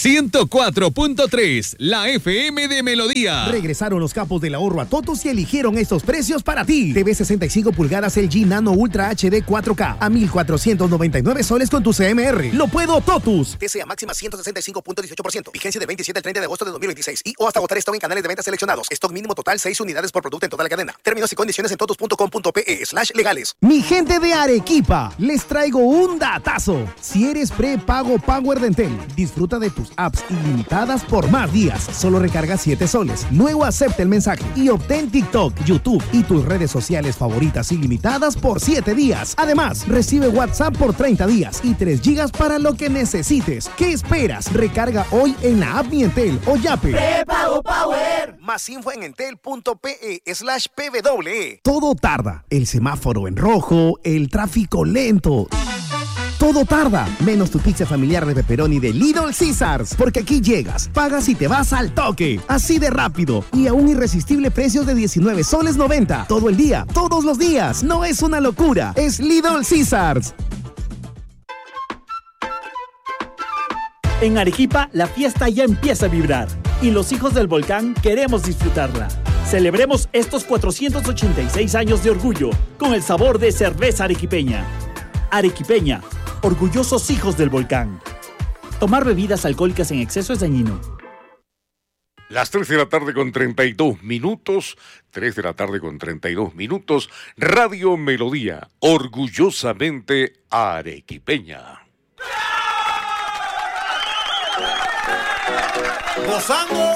104.3, la FM de Melodía. Regresaron los capos del ahorro a Totus y eligieron estos precios para ti. TV 65 pulgadas LG Nano Ultra HD 4K a 1,499 soles con tu CMR. Lo puedo Totus. TCA máxima 165.18%. Vigencia del 27 al 30 de agosto de 2026. Y o hasta agotar stock en canales de venta seleccionados. Stock mínimo total 6 unidades por producto en toda la cadena. Términos y condiciones en totus.com.pe/legales. Mi gente de Arequipa, les traigo un datazo. Si eres prepago Power de Entel, disfruta de tus apps ilimitadas por más días. Solo recarga 7 soles. Luego acepta el mensaje y obtén TikTok, YouTube y tus redes sociales favoritas ilimitadas por 7 días. Además, recibe WhatsApp por 30 días y 3 gigas para lo que necesites. ¿Qué esperas? Recarga hoy en la app Mi Entel o Yape. Prepago Power. Más info en entel.pe/pwe. Todo tarda. El semáforo en rojo, el tráfico lento. Todo tarda, menos tu pizza familiar de pepperoni de Little Caesars, porque aquí llegas, pagas y te vas al toque, así de rápido y a un irresistible precio de 19 soles 90, todo el día, todos los días. No es una locura, es Little Caesars. En Arequipa, la fiesta ya empieza a vibrar y los hijos del volcán queremos disfrutarla. Celebremos estos 486 años de orgullo con el sabor de cerveza arequipeña. Arequipeña, orgullosos hijos del volcán. Tomar bebidas alcohólicas en exceso es dañino. Las 3 de la tarde con 32 minutos. 3 de la tarde con 32 minutos. Radio Melodía, orgullosamente arequipeña. Gozando